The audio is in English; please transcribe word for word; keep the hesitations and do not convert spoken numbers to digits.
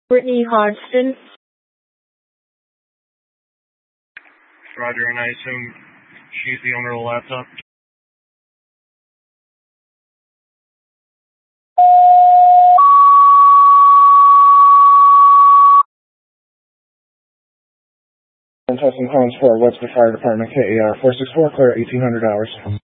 Brittany Hodgson. Roger, and I assume she's the owner of the laptop? I'm testing Collins for Webster Fire Department, K A R four six four, clear eighteen hundred hours.